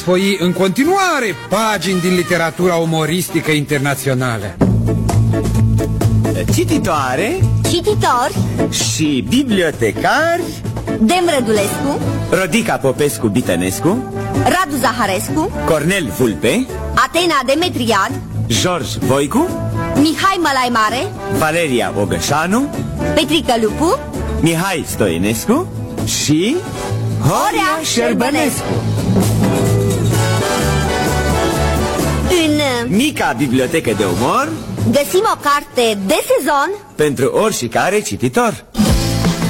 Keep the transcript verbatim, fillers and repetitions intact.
Voi în continuare pagini din literatura umoristică internațională. Cititoare, cititori și bibliotecari: Dem Rădulescu, Rodica Popescu-Bitănescu, Radu Zaharescu, Cornel Vulpe, Atena Demetriad, George Voicu, Mihai Mălaimare, Valeria Ogășanu, Petrică Lupu, Mihai Stoinescu și Horia Șerbănescu. În mica bibliotecă de umor găsim o carte de sezon pentru oricare cititor.